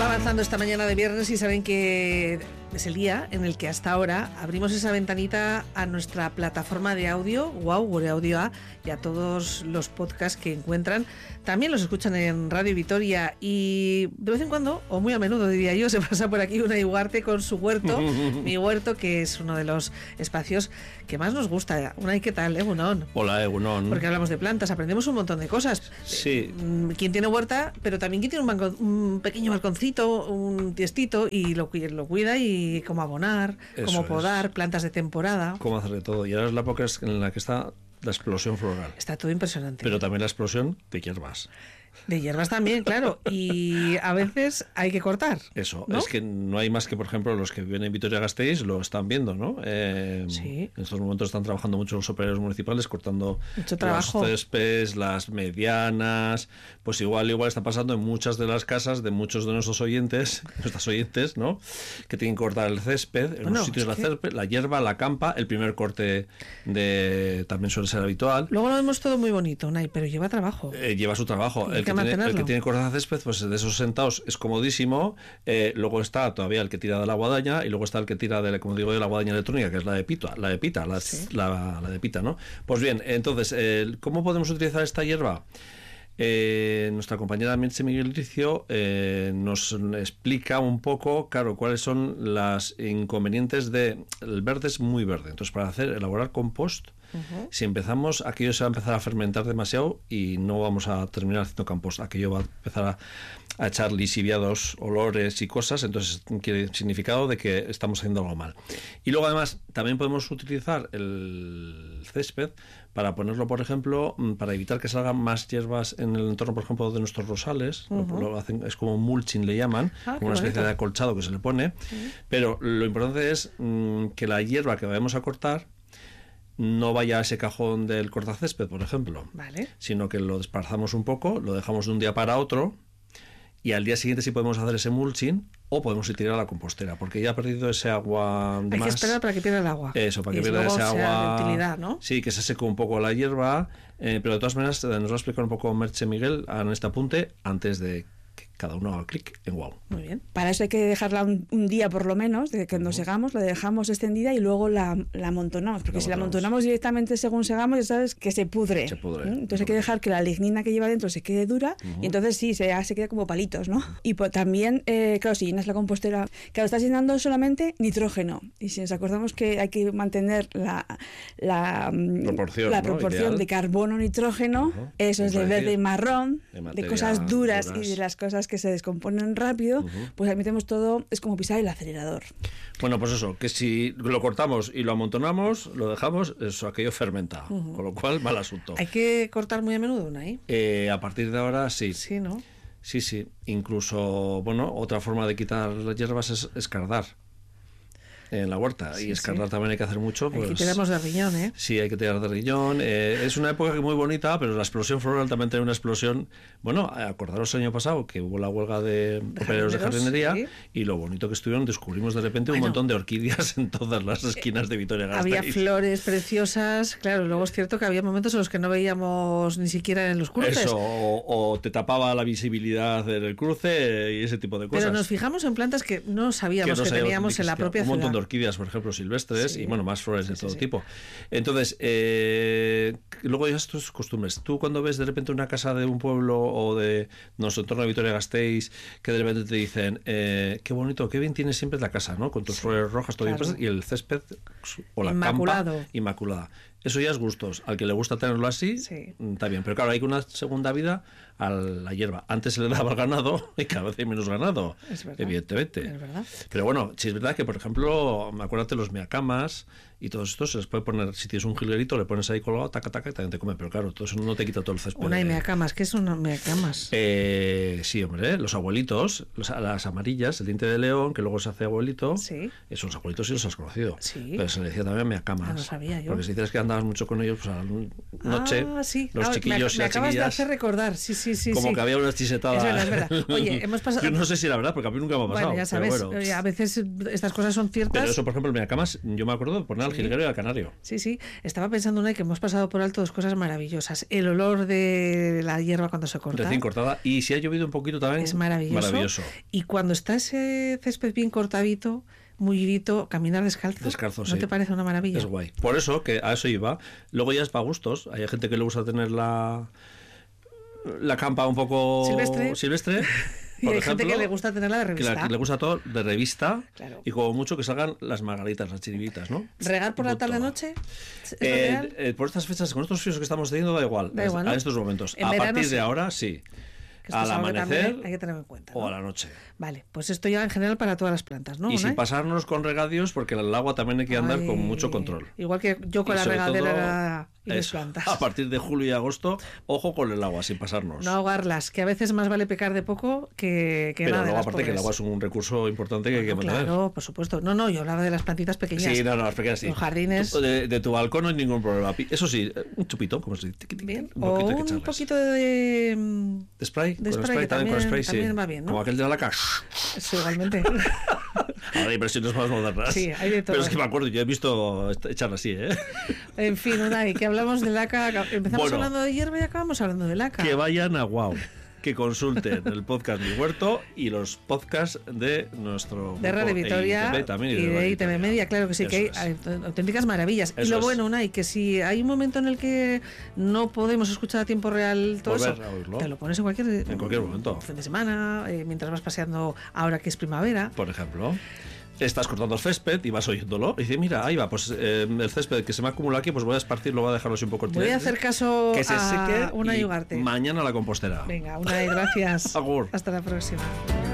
avanzando esta mañana de viernes y saben que es el día en el que hasta ahora abrimos esa ventanita a nuestra plataforma de audio, Gure Audio A, y a todos los podcasts que encuentran. También los escuchan en Radio Vitoria y de vez en cuando, o muy a menudo diría yo, se pasa por aquí Unai Ugarte con su huerto, mi huerto, que es uno de los espacios que más nos gusta. Unai, ¿qué tal? Egunon. Hola, Egunon. Porque hablamos de plantas, aprendemos un montón de cosas. Sí. Quien tiene huerta, pero también quien tiene un pequeño balconcito, un tiestito, y lo cuida, y cómo abonar, cómo podar, plantas de temporada. Cómo hacer de todo. Y ahora es la época en la que está la explosión floral. Está todo impresionante. Pero también la explosión de hierbas. De hierbas también, claro. Y a veces hay que cortar. Eso, ¿no? Es que no hay más que, por ejemplo, los que viven en Vitoria-Gasteiz lo están viendo, ¿no? Sí. En estos momentos están trabajando mucho los operarios municipales, cortando los céspedes, las medianas. Pues igual está pasando en muchas de las casas de muchos de nuestros oyentes, nuestras oyentes, ¿no? Que tienen que cortar el césped, en unos sitios la hierba, la campa, el primer corte también suele ser habitual. Luego lo vemos todo muy bonito, Unai, pero lleva trabajo. Lleva su trabajo. El que tiene cortacésped, pues de esos sentados es comodísimo. Luego está todavía el que tira de la guadaña y luego está el que tira de, como digo, de la guadaña electrónica, que es la de pita, la de pita, ¿no? Pues bien, entonces, ¿cómo podemos utilizar esta hierba? Nuestra compañera Merche Miguel Ricio nos explica un poco, claro, cuáles son las inconvenientes el verde es muy verde. Entonces, para elaborar compost, si empezamos, aquello se va a empezar a fermentar demasiado y no vamos a terminar haciendo compost. Aquello va a empezar a echar lisiviados, olores y cosas, entonces quiere significado de que estamos haciendo algo mal. Y luego además también podemos utilizar el césped para ponerlo, por ejemplo, para evitar que salgan más hierbas en el entorno, por ejemplo, de nuestros rosales. Lo hacen, es como mulching, le llaman, como una especie de acolchado que se le pone. Pero lo importante es que la hierba que vayamos a cortar no vaya a ese cajón del cortacésped, por ejemplo, sino que lo desparzamos un poco, lo dejamos de un día para otro y al día siguiente sí podemos hacer ese mulching o podemos ir tirar a la compostera, porque ya ha perdido ese agua de más. Hay que esperar para que pierda el agua. Eso, para que pierda ese agua de utilidad, ¿no? Sí, que se seque un poco la hierba, pero de todas maneras nos va a explicar un poco Merche Miguel en este apunte antes de que cada uno haga clic en wow. Muy bien. Para eso hay que dejarla un día por lo menos, de que nos segamos, la dejamos extendida y luego la amontonamos, porque si la amontonamos directamente según segamos, ya sabes que se pudre. Entonces hay que dejar que la lignina que lleva dentro se quede dura y entonces sí, se queda como palitos, ¿no? Y también, claro, si llenas la compostera, claro, estás llenando solamente nitrógeno. Y si nos acordamos que hay que mantener la proporción de carbono-nitrógeno, eso es de verde y marrón, de cosas duras y de las cosas que se descomponen rápido, pues ahí metemos todo, es como pisar el acelerador. Bueno, pues eso, que si lo cortamos y lo amontonamos, lo dejamos, eso, aquello fermenta, con lo cual, mal asunto. ¿Hay que cortar muy a menudo, Unai? A partir de ahora, sí. Sí, ¿no? Sí. Incluso, bueno, otra forma de quitar las hierbas es escardar en la huerta, y escardar también hay que hacer mucho. Hay que tirarnos de riñón, ¿eh? Sí, hay que tirar de riñón. Es una época muy bonita, pero la explosión floral también tiene una explosión. Bueno, acordaros el año pasado que hubo la huelga de operarios de jardinería, y lo bonito que estuvieron, descubrimos de repente un montón de orquídeas en todas las esquinas de Vitoria-Gasteiz. Había flores preciosas, claro, luego es cierto que había momentos en los que no veíamos ni siquiera en los cruces. Eso, o te tapaba la visibilidad del cruce y ese tipo de cosas. Pero nos fijamos en plantas que no sabíamos que teníamos en la propia ciudad. De orquídeas, por ejemplo, silvestres, y bueno, más flores de todo tipo. Entonces, luego ya estos costumbres. Tú cuando ves de repente una casa de un pueblo o de nuestro entorno de Vitoria-Gasteiz, que de repente te dicen, qué bonito, qué bien tienes siempre la casa, ¿no? Con tus flores rojas, todo bien, y el césped o la campa inmaculada. Eso ya es gustos. Al que le gusta tenerlo así, está bien. Pero claro, hay una segunda vida a la hierba. Antes se le daba al ganado y cada vez hay menos ganado, evidentemente. Es verdad. Pero bueno, sí es verdad que, por ejemplo, acuérdate los meacamas y todo esto se les puede poner, si tienes un jilguerito, le pones ahí colgado, taca, y también te come. Pero claro, todo eso no te quita todo el césped. Una y meacamas. ¿Qué es una meacamas? Sí, hombre, los abuelitos, las amarillas, el diente de león, que luego se hace abuelito. Esos abuelitos sí los has conocido. Pero se le decía también meacamas. No sabía yo. Porque si dices que andabas mucho con ellos, pues a la noche, los chiquillos y las chiquillas. Me acabas de hacer recordar, sí. Como que había una chisetada. Es verdad. Oye, hemos pasado. Yo no sé si era verdad, porque a mí nunca me ha pasado. Bueno, ya sabes, a veces estas cosas son ciertas. Pero eso, por ejemplo, el meacamas, yo me acuerdo, por nada, al jilguero y al canario. Sí, sí. Estaba pensando una que hemos pasado por alto dos cosas maravillosas. El olor de la hierba cuando se corta. Recién cortada. Y si ha llovido un poquito también. Es maravilloso. Y cuando está ese césped bien cortadito, muy vivito, caminar descalzo. Descalzo, sí. ¿No te parece una maravilla? Es guay. Por eso, que a eso iba. Luego ya es para gustos. Hay gente que le gusta tener la campa un poco silvestre. Y hay gente que le gusta tenerla de revista. Que le gusta todo de revista. Claro. Y como mucho que salgan las margaritas, las chiribitas, ¿no? ¿Regar por la tarde-noche? Por estas fechas, con estos fríos que estamos teniendo, da igual. ¿no? A estos momentos. A partir de ahora, sí. Al amanecer hay que tenerlo en cuenta, ¿no? O a la noche. Vale, pues esto ya en general para todas las plantas, ¿no? Y sin pasarnos con regadíos, porque el agua también hay que andar con mucho control. Igual que yo con la regadera y las plantas. A partir de julio y agosto, ojo con el agua, sin pasarnos. No ahogarlas, que a veces más vale pecar de poco que pero nada. Pero luego, aparte, pobres. que el agua es un recurso importante que hay que mantener. Claro, por supuesto. No, yo hablaba de las plantitas pequeñas. Sí, las pequeñas sí. Los jardines. De tu balcón no hay ningún problema. Eso sí, un chupito, como se dice. Bien. O un poquito de spray. De spray, también también va bien, ¿no? Como aquel de la laca. Sí, igualmente. Ahora hay versiones más modernas. Sí, hay de todo. Pero es que me acuerdo, yo he visto echarla así, ¿eh? En fin, Unai, que hablamos de laca. Empezamos hablando de hierba y acabamos hablando de laca. Que vayan a Guau. Que consulten el podcast Mi Huerto y los podcasts de nuestro de Radio Vitoria y de ITV Media, claro que sí, que hay auténticas maravillas. Y lo bueno, Unai, que si hay un momento en el que no podemos escuchar a tiempo real todo eso, te lo pones en cualquier momento. Fin de semana, mientras vas paseando ahora que es primavera. Por ejemplo. Estás cortando el césped y vas oyéndolo y dices, mira, ahí va, pues el césped que se me acumula aquí, pues voy a esparcirlo, voy a dejarlo así un poco. Voy a hacer caso que se seque Unai Ugarte. Mañana a la compostera. Venga, Unai, gracias. Agur. Hasta la próxima.